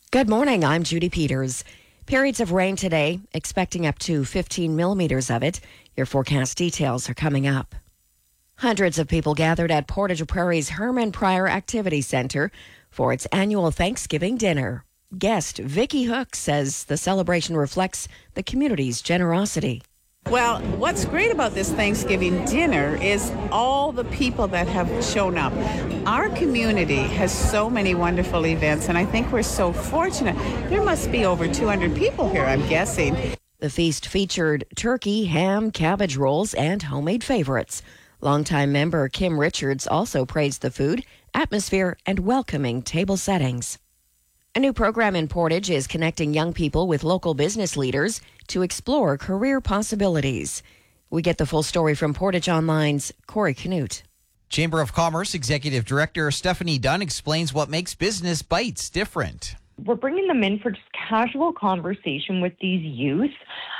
Good morning. I'm Judy Peters. Periods of rain today, expecting up to 15 millimeters of it. Your forecast details are coming up. Hundreds of people gathered at Portage Prairie's Herman Pryor Activity Center for its annual Thanksgiving dinner. Guest Vicki Hook says the celebration reflects the community's generosity. Well, what's great about this Thanksgiving dinner is all the people that have shown up. Our community has so many wonderful events, and I think we're so fortunate. There must be over 200 people here, I'm guessing. The feast featured turkey, ham, cabbage rolls, and homemade favorites. Longtime member Kim Richards also praised the food, atmosphere, and welcoming table settings. A new program in Portage is connecting young people with local business leaders to explore career possibilities. We get the full story from Portage Online's Corey Canute. Chamber of Commerce Executive Director Stephanie Dunn explains what makes Business Bites different. We're bringing them in for just casual conversation with these youth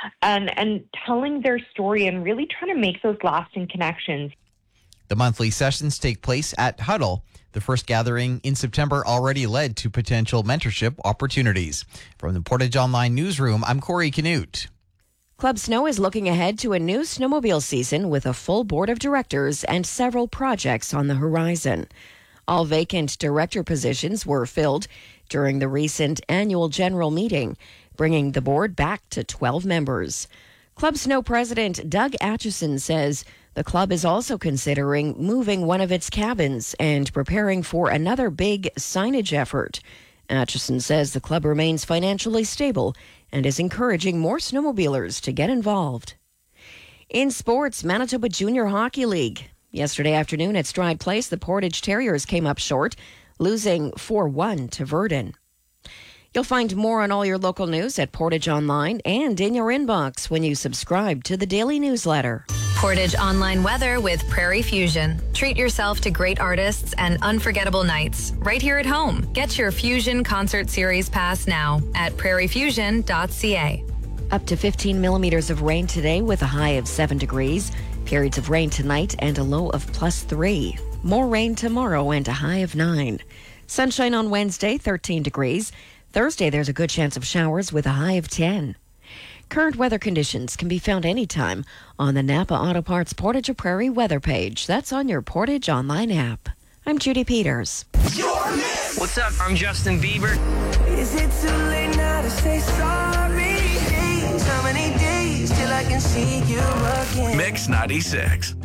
and telling their story and really trying to make those lasting connections. The monthly sessions take place at Huddle. The first gathering in September already led to potential mentorship opportunities. From the Portage Online newsroom, I'm Corey Canute. Club Snow is looking ahead to a new snowmobile season with a full board of directors and several projects on the horizon. All vacant director positions were filled during the recent annual general meeting, bringing the board back to 12 members. Club Snow President Doug Atchison says the club is also considering moving one of its cabins and preparing for another big signage effort. Atchison says the club remains financially stable and is encouraging more snowmobilers to get involved. In sports, Manitoba Junior Hockey League. Yesterday afternoon at Stride Place, the Portage Terriers came up short, losing 4-1 to Verdun. You'll find more on all your local news at Portage Online and in your inbox when you subscribe to the daily newsletter. Portage Online weather with Prairie Fusion. Treat yourself to great artists and unforgettable nights right here at home. Get your Fusion Concert Series pass now at prairiefusion.ca. Up to 15 millimeters of rain today with a high of 7 degrees. Periods of rain tonight and a low of +3. More rain tomorrow and a high of 9. Sunshine on Wednesday, 13 degrees. Thursday, there's a good chance of showers with a high of 10. Current weather conditions can be found anytime on the Napa Auto Parts Portage Prairie weather page. That's on your Portage Online app. I'm Judy Peters. What's up? I'm Justin Bieber. Is it too late now to say sorry? How many days till I can see you again? Mix 96.